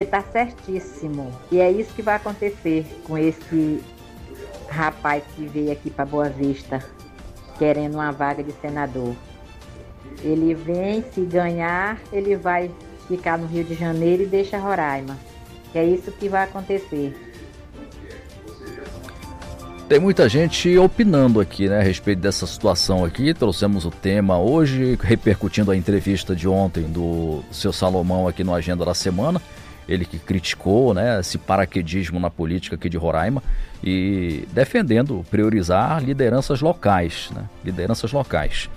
está certíssimo. E é isso que vai acontecer com esse rapaz que veio aqui para Boa Vista, querendo uma vaga de senador. Ele vem, se ganhar, ele vai ficar no Rio de Janeiro e deixa Roraima. Que é isso que vai acontecer. Tem muita gente opinando aqui, né, a respeito dessa situação aqui. Trouxemos o tema hoje, repercutindo a entrevista de ontem do seu Salomão aqui no Agenda da Semana. Ele que criticou, né, esse paraquedismo na política aqui de Roraima e defendendo priorizar lideranças locais, né, lideranças locais.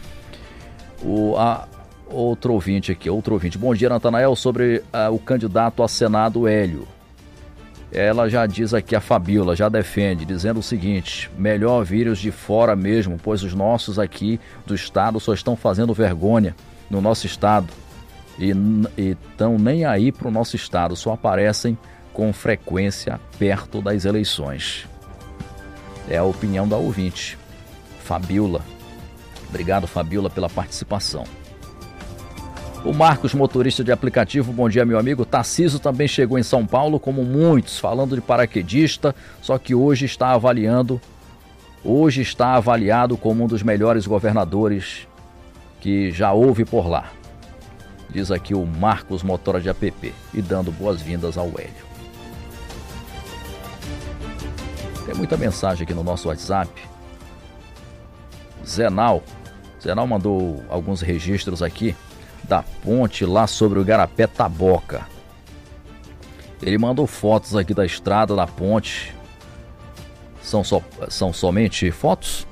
Outro ouvinte. Bom dia, Natanael, sobre o candidato a Senado, Hélio. Ela já diz aqui, a Fabíola já defende, dizendo o seguinte: melhor vir os de fora mesmo, pois os nossos aqui do estado só estão fazendo vergonha no nosso estado e estão nem aí para o nosso estado, só aparecem com frequência perto das eleições. É a opinião da ouvinte, Fabíola. Obrigado, Fabíola, pela participação. O Marcos, motorista de aplicativo, bom dia, meu amigo. Tarcísio também chegou em São Paulo, como muitos, falando de paraquedista, só que hoje está avaliado como um dos melhores governadores que já houve por lá. Diz aqui o Marcos, motora de app, e dando boas-vindas ao Hélio. Tem muita mensagem aqui no nosso WhatsApp. Zenal mandou alguns registros aqui da ponte lá sobre o Igarapé Taboca. Ele mandou fotos aqui da estrada, da ponte. São somente fotos?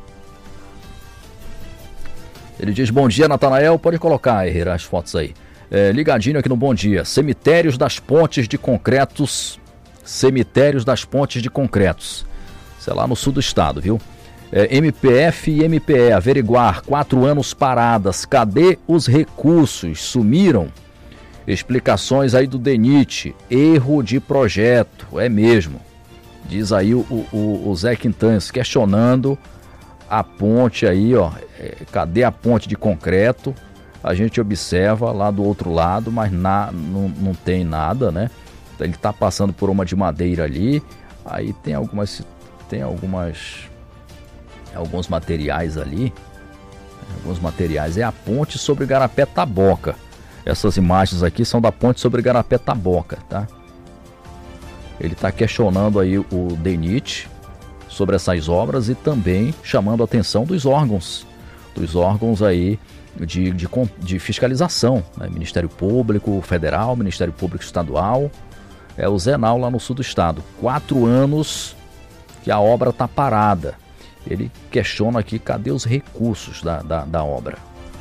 Ele diz: bom dia, Natanael. Pode colocar, Herrera, as fotos aí. Ligadinho aqui no Bom Dia. Cemitérios das pontes de concretos. Sei lá, no sul do estado, viu? MPF e MPE, averiguar, 4 anos paradas, cadê os recursos? Sumiram? Explicações aí do DENIT, erro de projeto, é mesmo. Diz aí o Zé Quintans, questionando a ponte aí, ó, cadê a ponte de concreto? A gente observa lá do outro lado, mas não tem nada, né? Ele está passando por uma de madeira ali, aí tem alguns materiais ali. É a ponte sobre Igarapé Taboca. Essas imagens aqui são da ponte sobre Igarapé Taboca, tá? Ele está questionando aí o DENIT sobre essas obras e também chamando a atenção dos órgãos aí de fiscalização, né? Ministério Público Federal, Ministério Público Estadual. É o Zenal lá no sul do estado. 4 anos que a obra está parada. Ele questiona aqui, cadê os recursos da obra?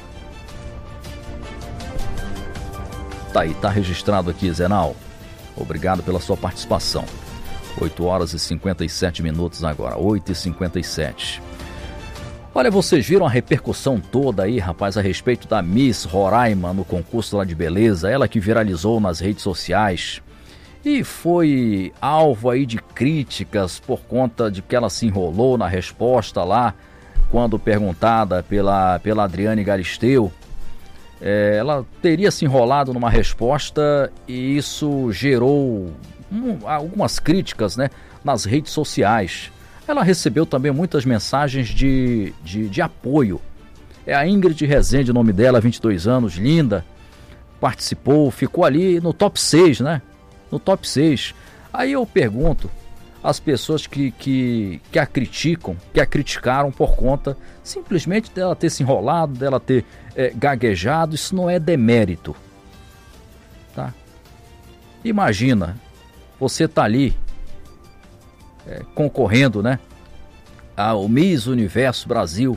Tá aí, tá registrado aqui, Zenal. Obrigado pela sua participação. 8 horas e 57 minutos agora, 8h57. Olha, vocês viram a repercussão toda aí, rapaz, a respeito da Miss Roraima no concurso lá de beleza? Ela que viralizou nas redes sociais e foi alvo aí de críticas por conta de que ela se enrolou na resposta lá, quando perguntada pela Adriane Galisteu. Ela teria se enrolado numa resposta e isso gerou algumas críticas, né, nas redes sociais. Ela recebeu também muitas mensagens de apoio. É a Ingrid Rezende, o nome dela, 22 anos, linda, participou, ficou ali no top 6, né? No top 6. Aí eu pergunto às pessoas que a criticam, que a criticaram por conta simplesmente dela ter se enrolado, dela ter gaguejado. Isso não é demérito, tá? Imagina, você tá ali concorrendo, né, ao Miss Universo Brasil,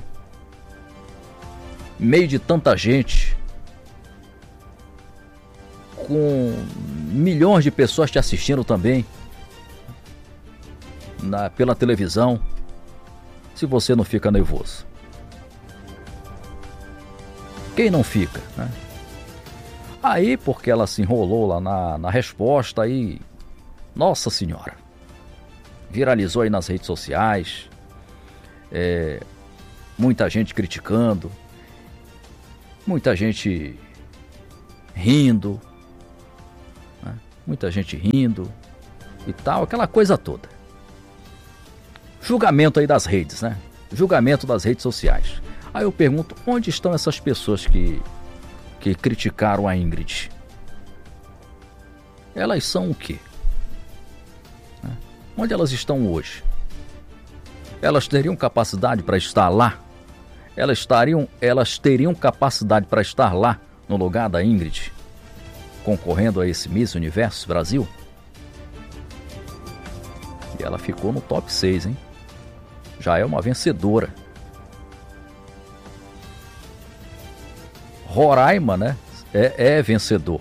meio de tanta gente, com milhões de pessoas te assistindo também pela televisão. Se você não fica nervoso, quem não fica, né? Aí, porque ela se enrolou lá na resposta, aí, nossa senhora, viralizou aí nas redes sociais, muita gente criticando, muita gente rindo, né? muita gente rindo e tal, aquela coisa toda. Julgamento aí das redes, né? Julgamento das redes sociais. Aí eu pergunto, onde estão essas pessoas que criticaram a Ingrid? Elas são o quê? Onde elas estão hoje? Elas teriam capacidade para estar lá? Elas teriam capacidade para estar lá no lugar da Ingrid, concorrendo a esse Miss Universo Brasil? E ela ficou no top 6, hein? Já é uma vencedora. Roraima, né? É vencedor.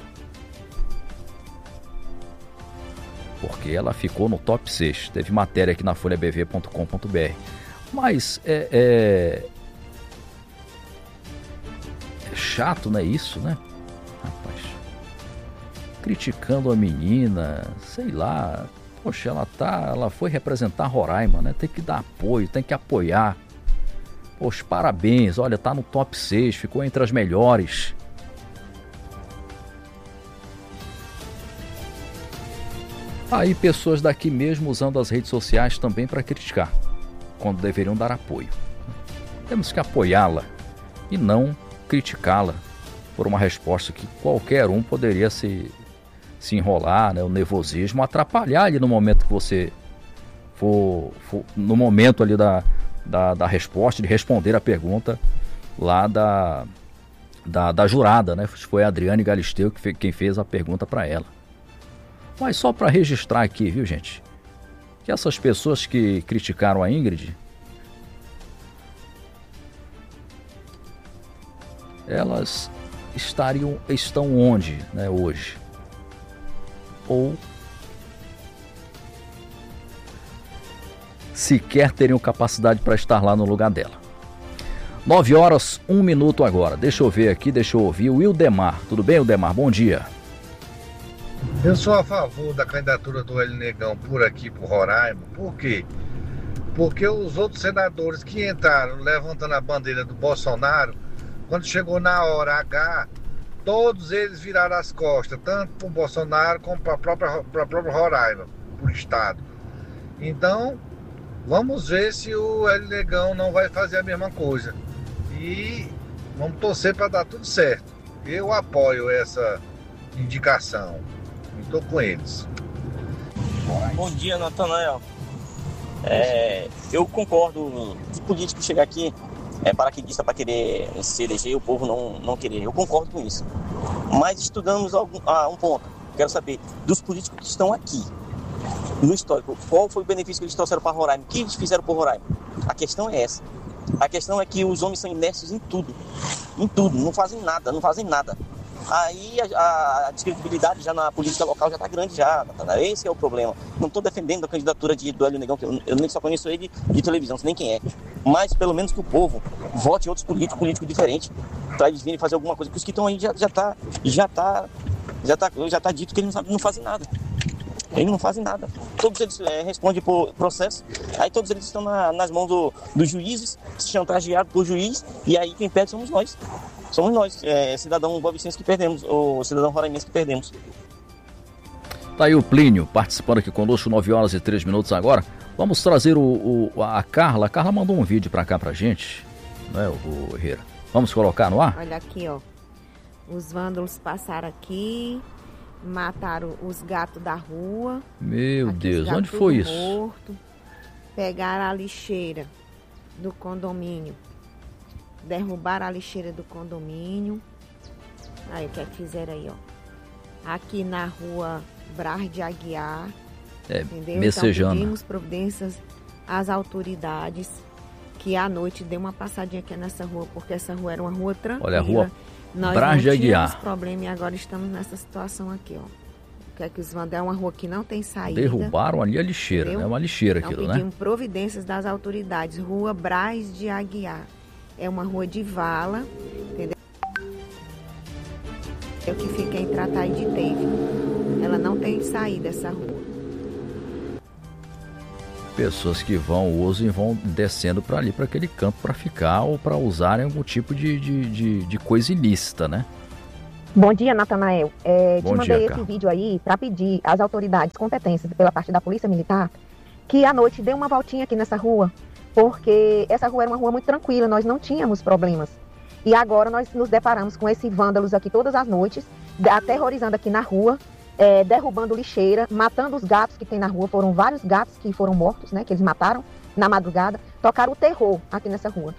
Porque ela ficou no top 6. Teve matéria aqui na folhabv.com.br. Mas é chato, né? Isso, né? Rapaz. Criticando a menina, sei lá. Poxa, ela foi representar Roraima, né? Tem que dar apoio, tem que apoiar. Poxa, parabéns, olha, tá no top 6, ficou entre as melhores. Aí pessoas daqui mesmo usando as redes sociais também para criticar, quando deveriam dar apoio. Temos que apoiá-la e não criticá-la por uma resposta que qualquer um poderia se enrolar, né? O nervosismo, atrapalhar ali no momento que você for no momento ali da resposta, de responder a pergunta lá da jurada, né? Foi a Adriane Galisteu quem fez a pergunta para ela. Mas só para registrar aqui, viu, gente, que essas pessoas que criticaram a Ingrid, elas estão onde, né, hoje? Ou sequer teriam capacidade para estar lá no lugar dela. 9h01 agora. Deixa eu ver aqui, deixa eu ouvir o Wildemar. Tudo bem, Wildemar? Bom dia. Eu sou a favor da candidatura do Hélio Negão por aqui, por Roraima. Por quê? Porque os outros senadores que entraram levantando a bandeira do Bolsonaro, quando chegou na hora H, todos eles viraram as costas, tanto para o Bolsonaro como para a própria Roraima, por estado. Então, vamos ver se o Hélio Negão não vai fazer a mesma coisa. E vamos torcer para dar tudo certo. Eu apoio essa indicação. Estou com eles. Bom dia, Natanael. Eu concordo. Os políticos chegar aqui paraquedista para querer se eleger, o povo não querer. Eu concordo com isso. Mas estudamos um ponto. Quero saber dos políticos que estão aqui, no histórico, qual foi o benefício que eles trouxeram para Roraima? O que eles fizeram por Roraima? A questão é essa. A questão é que os homens são imersos em tudo. Em tudo. Não fazem nada. Aí a descredibilidade já na política local já está grande já. Esse é o problema. Não estou defendendo a candidatura do Hélio Negão, que eu nem só conheço ele de televisão, sei nem quem é. Mas pelo menos que o povo vote em outros políticos diferentes, para eles virem fazer alguma coisa. Porque os que estão aí já tá dito que eles não fazem nada. Eles não fazem nada. Todos eles respondem por processo. Aí todos eles estão nas mãos dos juízes, chantageados por juiz. E aí quem perde somos nós. Somos nós, cidadão boavicense que perdemos, ou cidadão roraimense que perdemos. Tá aí o Plínio participando aqui conosco, 9h03 agora. Vamos trazer a Carla. A Carla mandou um vídeo pra cá pra gente, né, o Herrera? Vamos colocar no ar? Olha aqui, ó. Os vândalos passaram aqui, mataram os gatos da rua. Meu Deus, onde foi isso? Morto, pegaram a lixeira do condomínio. Derrubaram a lixeira do condomínio. Aí, o que é que fizeram aí, ó? Aqui na rua Braz de Aguiar. Entendeu? Messejana. Então, pedimos providências às autoridades que à noite dê uma passadinha aqui nessa rua, porque essa rua era uma rua tranquila. Olha, a rua Nós Braz de não Aguiar. tínhamos problema e agora estamos nessa situação aqui, ó. O que é que os vândalos? É uma rua que não tem saída. Derrubaram ali a lixeira, né? Uma lixeira então, aquilo, né? pedimos providências das autoridades. Rua Braz de Aguiar. É uma rua de vala, entendeu? É o que fica em Trataí de Teve. Ela não tem saída, essa rua. Pessoas que usam e vão descendo para ali, para aquele canto, para ficar ou para usarem algum tipo de coisa ilícita, né? Bom dia, Natanael. Bom Te mandei dia, esse Carla. vídeo aí para pedir às autoridades competentes pela parte da Polícia Militar que à noite dê uma voltinha aqui nessa rua, porque essa rua era uma rua muito tranquila, nós não tínhamos problemas. E agora nós nos deparamos com esses vândalos aqui todas as noites, aterrorizando aqui na rua, derrubando lixeira, matando os gatos que tem na rua. Foram vários gatos que foram mortos, né, que eles mataram na madrugada. Tocaram o terror aqui nessa rua.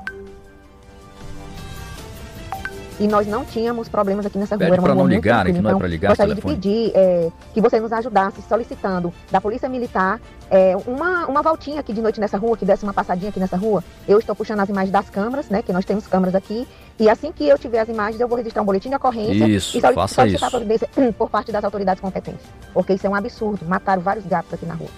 E nós não tínhamos problemas aqui nessa rua. Pede Era uma para rua não muito ligarem, que tranquila. não é Então, para ligar gostaria de telefone. pedir que você nos ajudasse solicitando da Polícia Militar uma voltinha aqui de noite nessa rua, que desse uma passadinha aqui nessa rua. Eu estou puxando as imagens das câmeras, né, que nós temos câmeras aqui, e assim que eu tiver as imagens eu vou registrar um boletim de ocorrência Isso, e faça solicitar isso. a providência por parte das autoridades competentes, porque isso é um absurdo. Mataram vários gatos aqui na rua.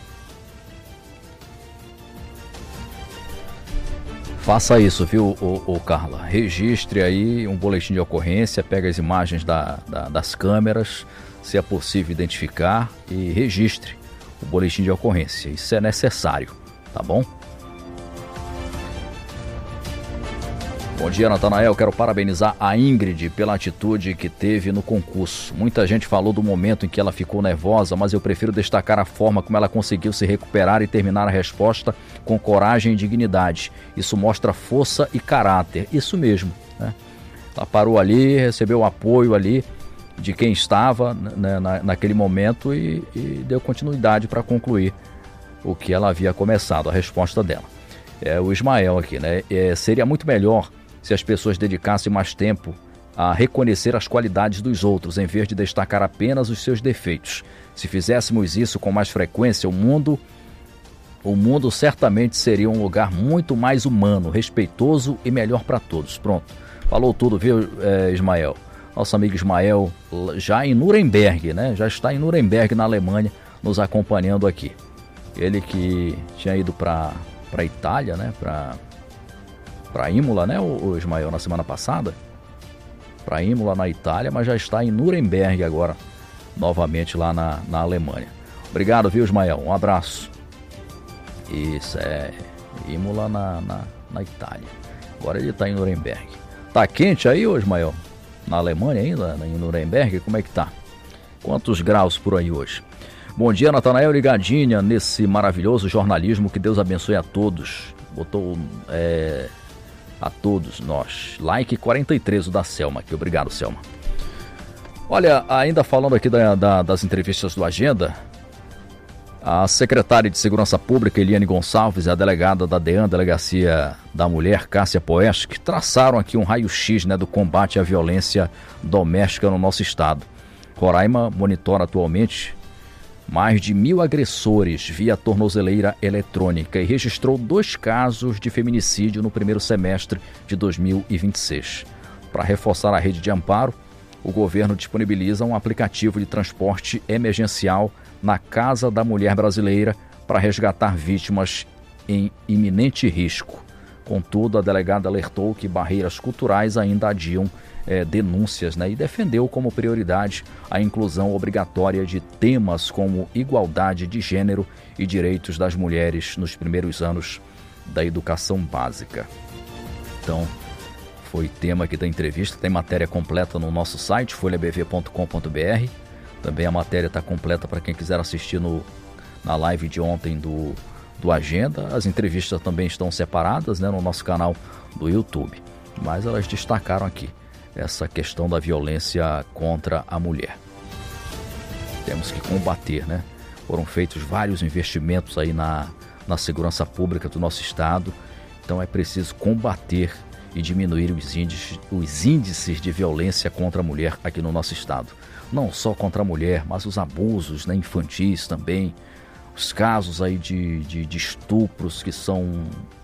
Faça isso, viu, ô Carla? Registre aí um boletim de ocorrência, pega as imagens das câmeras, se é possível identificar, e registre o boletim de ocorrência. Isso é necessário, tá bom? Bom dia, Natanael. Quero parabenizar a Ingrid pela atitude que teve no concurso. Muita gente falou do momento em que ela ficou nervosa, mas eu prefiro destacar a forma como ela conseguiu se recuperar e terminar a resposta com coragem e dignidade. Isso mostra força e caráter. Isso mesmo, né? Ela parou ali, recebeu o apoio ali de quem estava, né, naquele momento e deu continuidade para concluir o que ela havia começado, a resposta dela. O Ismael aqui, né? Seria muito melhor se as pessoas dedicassem mais tempo a reconhecer as qualidades dos outros, em vez de destacar apenas os seus defeitos. Se fizéssemos isso com mais frequência, o mundo certamente seria um lugar muito mais humano, respeitoso e melhor para todos. Pronto, falou tudo, viu, Ismael? Nosso amigo Ismael, já em Nuremberg, né? Já está em Nuremberg, na Alemanha, nos acompanhando aqui. Ele que tinha ido para a Itália, né? Para Imola, né, o Ismael, na semana passada, para Imola, na Itália, mas já está em Nuremberg agora, novamente lá na Alemanha. Obrigado, viu, Ismael? Um abraço. Isso, Imola na Itália. Agora ele está em Nuremberg. Tá quente aí, ô Ismael? Na Alemanha ainda, em Nuremberg? Como é que tá? Quantos graus por aí hoje? Bom dia, Natanael, ligadinha nesse maravilhoso jornalismo. Que Deus abençoe a todos. Botou... a todos nós. Like 43, o da Selma aqui. Obrigado, Selma. Olha, ainda falando aqui das entrevistas do Agenda, a secretária de Segurança Pública, Eliane Gonçalves, e a delegada da DEAN, Delegacia da Mulher, Cássia Poesch, traçaram aqui um raio-x, né, do combate à violência doméstica no nosso estado. Roraima monitora atualmente mais de 1.000 agressores via tornozeleira eletrônica e registrou 2 casos de feminicídio no primeiro semestre de 2026. Para reforçar a rede de amparo, o governo disponibiliza um aplicativo de transporte emergencial na Casa da Mulher Brasileira para resgatar vítimas em iminente risco. Contudo, a delegada alertou que barreiras culturais ainda adiam denúncias, né, e defendeu como prioridade a inclusão obrigatória de temas como igualdade de gênero e direitos das mulheres nos primeiros anos da educação básica. Então, foi tema aqui da entrevista. Tem matéria completa no nosso site, folhabv.com.br. Também a matéria está completa para quem quiser assistir na live de ontem do Agenda. As entrevistas também estão separadas, né, no nosso canal do YouTube, mas elas destacaram aqui essa questão da violência contra a mulher. Temos que combater, né? Foram feitos vários investimentos aí na segurança pública do nosso estado, então é preciso combater e diminuir os índices de violência contra a mulher aqui no nosso estado. Não só contra a mulher, mas os abusos, né, infantis também, os casos aí de estupros que são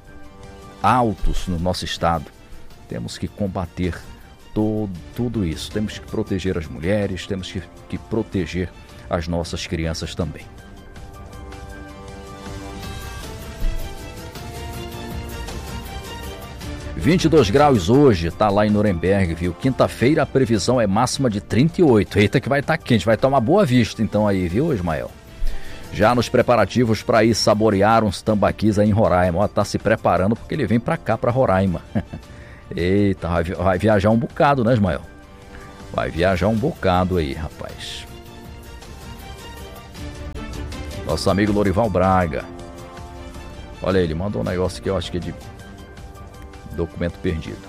altos no nosso estado. Temos que combater tudo isso. Temos que proteger as mulheres, temos que proteger as nossas crianças também. – 22 graus hoje, tá lá em Nuremberg, viu? Quinta-feira a previsão é máxima de 38. Eita que vai estar quente, vai tomar boa vista então aí, viu, Ismael? Já nos preparativos para ir saborear uns tambaquis aí em Roraima. Ó, tá se preparando porque ele vem para cá, para Roraima. Eita, vai viajar um bocado, né, Ismael? Vai viajar um bocado aí, rapaz. Nosso amigo Lorival Braga. Olha, ele mandou um negócio que eu acho que é de documento perdido.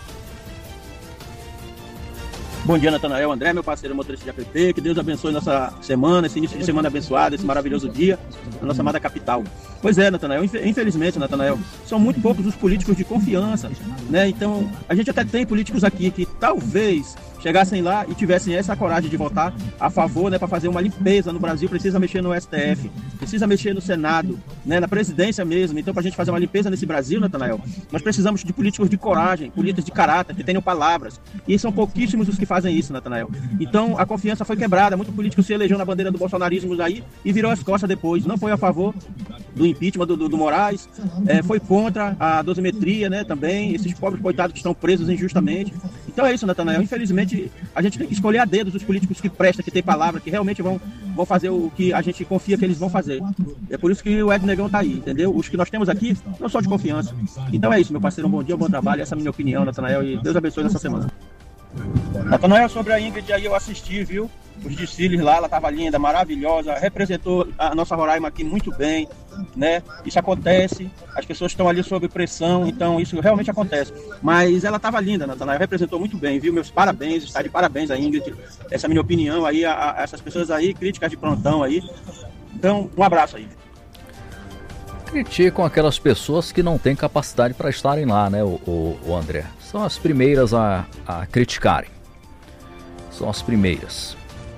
Bom dia, Natanael, André, meu parceiro motorista de APP. Que Deus abençoe nossa semana, esse início de semana abençoado, esse maravilhoso dia na nossa amada capital. Pois é, Natanael, infelizmente, Natanael, são muito poucos os políticos de confiança, né? Então, a gente até tem políticos aqui que talvez chegassem lá e tivessem essa coragem de votar a favor, né, para fazer uma limpeza no Brasil. Precisa mexer no STF, precisa mexer no Senado, né, na presidência mesmo. Então, para a gente fazer uma limpeza nesse Brasil, Natanael, nós precisamos de políticos de coragem, políticos de caráter, que tenham palavras. E são pouquíssimos os que fazem isso, Natanael. Então, a confiança foi quebrada. Muito político se elegeu na bandeira do bolsonarismo daí e virou as costas depois. Não foi a favor do impeachment do Moraes, foi contra a dosimetria, né, também. Esses pobres coitados que estão presos injustamente. Então é isso, Natanael. Infelizmente, a gente tem que escolher a dedo os políticos que prestam, que têm palavra, que realmente vão fazer o que a gente confia que eles vão fazer. É por isso que o Ed Negão tá aí, entendeu? Os que nós temos aqui não são de confiança. Então é isso, meu parceiro. Um bom dia, um bom trabalho. Essa é a minha opinião, Natanael, e Deus abençoe nessa semana. Natanael, sobre a Ingrid aí eu assisti, viu? Os desfiles lá, ela tava linda, maravilhosa, representou a nossa Roraima aqui muito bem, né? Isso acontece, as pessoas estão ali sob pressão, então isso realmente acontece. Mas ela tava linda, Natanael, representou muito bem, viu? Meus parabéns, está de parabéns a Ingrid. Essa é a minha opinião aí, a essas pessoas aí, críticas de prontão aí. Então, um abraço aí. Criticam aquelas pessoas que não têm capacidade para estarem lá, né, o André? São as primeiras a criticarem. São as primeiras.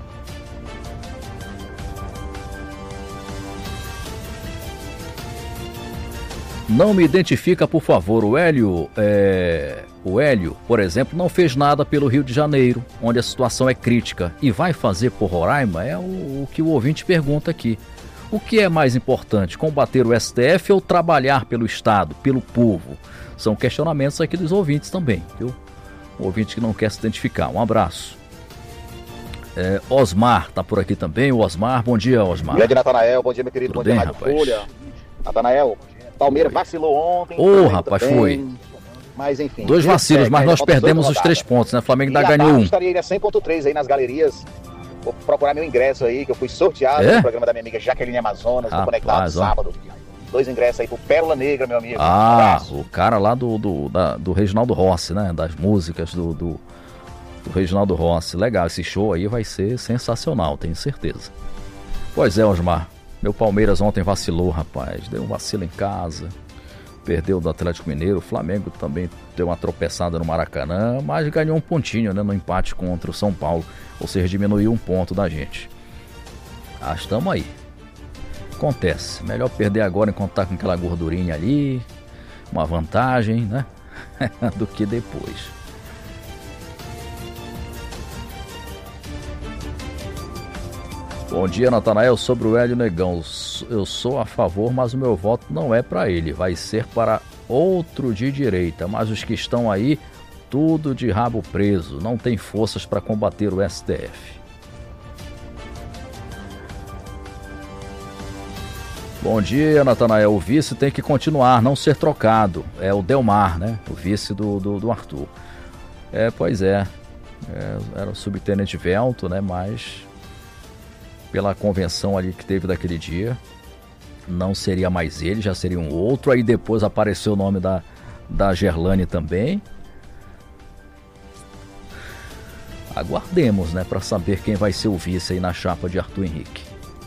Não me identifica, por favor. O Hélio, por exemplo, não fez nada pelo Rio de Janeiro, onde a situação é crítica, e vai fazer por Roraima? É o que o ouvinte pergunta aqui. O que é mais importante, combater o STF ou trabalhar pelo Estado, pelo povo? São questionamentos aqui dos ouvintes também, viu? O ouvinte que não quer se identificar. Um abraço. Osmar está por aqui também. O Osmar, bom dia, Osmar. Grande Natanael, bom dia, meu querido. Tudo bom dia, bem, Rádio rapaz? Folha. Natanael, Palmeiras vacilou ontem. Rapaz, também, foi. Mas enfim. 2 vacilos, mas nós perdemos os 3 pontos, né? O Flamengo ainda ganhou 1. Estaria aí a 100.3 aí nas galerias. Vou procurar meu ingresso aí, que eu fui sorteado no programa da minha amiga Jaqueline Amazonas, do Conectado sábado. 2 ingressos aí pro Pérola Negra, meu amigo. O cara lá do Reginaldo Rossi, né? Das músicas do Reginaldo Rossi. Legal, esse show aí vai ser sensacional, tenho certeza. Pois é, Osmar. Meu Palmeiras ontem vacilou, rapaz. Deu um vacilo em casa. Perdeu do Atlético Mineiro. O Flamengo também deu uma tropeçada no Maracanã, mas ganhou um pontinho, né, no empate contra o São Paulo. Ou seja, diminuiu 1 ponto da gente. Estamos aí. Acontece. Melhor perder agora enquanto tá com aquela gordurinha ali. Uma vantagem, né? do que depois. Bom dia, Natanael. Sobre o Hélio Negão, eu sou a favor, mas o meu voto não é para ele, vai ser para outro de direita, mas os que estão aí, tudo de rabo preso, não tem forças para combater o STF. Bom dia, Natanael. O vice tem que continuar, não ser trocado. É o Delmar, né? O vice do Arthur. Pois é. Era o subtenente Velto, né? Mas pela convenção ali que teve daquele dia, não seria mais ele, já seria um outro. Aí depois apareceu o nome da Gerlane também. Aguardemos, né, para saber quem vai ser o vice aí na chapa de Arthur Henrique.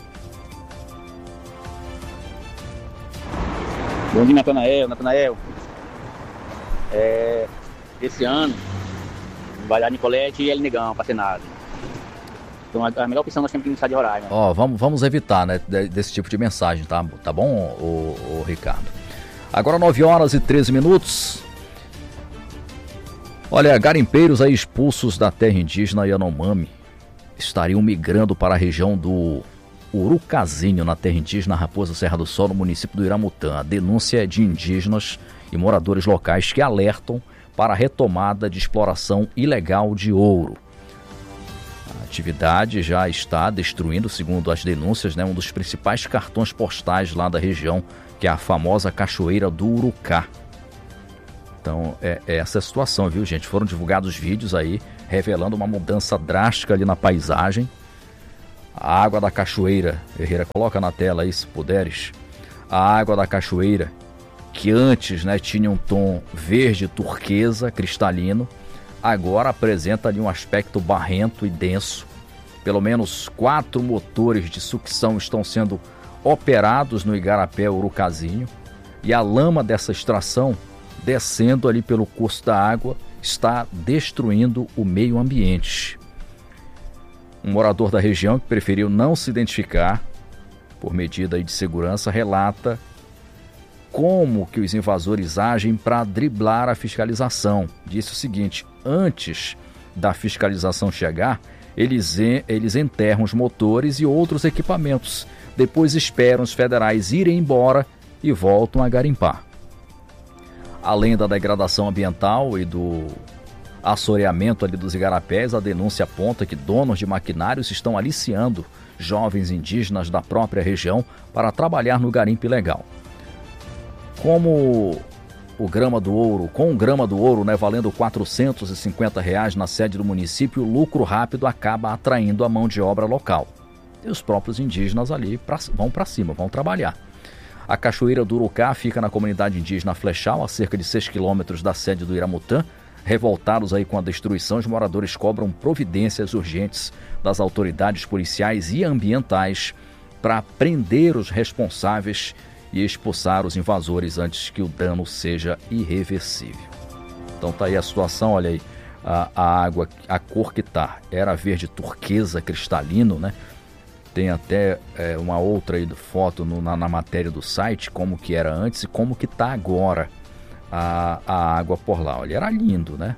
Bom dia, Natanael. Esse ano vai dar Nicolete e El Negão para Senado. Então a melhor opção nós temos que iniciar de Roraima. Vamos evitar, né, desse tipo de mensagem, tá bom, o Ricardo? Agora 9h13. Olha, garimpeiros aí expulsos da terra indígena Yanomami estariam migrando para a região do Urucazinho, na terra indígena Raposa Serra do Sol, no município do Iramutã. A denúncia é de indígenas e moradores locais que alertam para a retomada de exploração ilegal de ouro. A atividade já está destruindo, segundo as denúncias, né, um dos principais cartões postais lá da região, que é a famosa Cachoeira do Urucá. Então, essa é a situação, viu, gente? Foram divulgados vídeos aí revelando uma mudança drástica ali na paisagem. A água da cachoeira, Herrera, coloca na tela aí se puderes. A água da cachoeira, que antes, né, tinha um tom verde turquesa, cristalino, agora apresenta ali um aspecto barrento e denso. Pelo menos 4 motores de sucção estão sendo operados no Igarapé Urucazinho, e a lama dessa extração, descendo ali pelo curso da água, está destruindo o meio ambiente. Um morador da região que preferiu não se identificar por medida de segurança relata como que os invasores agem para driblar a fiscalização. Disse o seguinte: antes da fiscalização chegar, eles enterram os motores e outros equipamentos. Depois esperam os federais irem embora e voltam a garimpar. Além da degradação ambiental e do assoreamento ali dos igarapés, a denúncia aponta que donos de maquinários estão aliciando jovens indígenas da própria região para trabalhar no garimpo ilegal. Com o grama do ouro, né, valendo R$ 450 na sede do município, o lucro rápido acaba atraindo a mão de obra local. E os próprios indígenas ali vão para cima, vão trabalhar. A Cachoeira do Urucá fica na comunidade indígena Flechal, a cerca de 6 quilômetros da sede do Iramutã. Revoltados aí com a destruição, os moradores cobram providências urgentes das autoridades policiais e ambientais para prender os responsáveis e expulsar os invasores antes que o dano seja irreversível. Então tá aí a situação, olha aí, a água, a cor que tá, era verde turquesa, cristalino, né? Tem até uma outra aí foto na matéria do site, como que era antes e como que tá agora a água por lá. Olha, era lindo, né?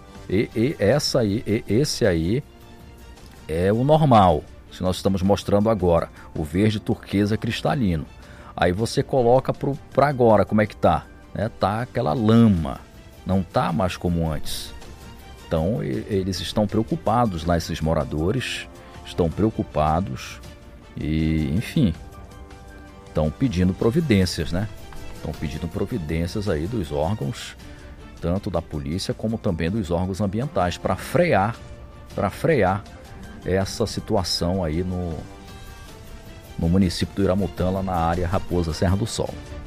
Esse aí é o normal, que nós estamos mostrando agora, o verde turquesa cristalino. Aí você coloca para agora, como é que tá? Tá aquela lama, não tá mais como antes. Então eles estão preocupados lá, esses moradores estão preocupados e, enfim, estão pedindo providências, né? Estão pedindo providências aí dos órgãos, tanto da polícia como também dos órgãos ambientais, para frear essa situação aí no município do Iramutã, lá na área Raposa Serra do Sol.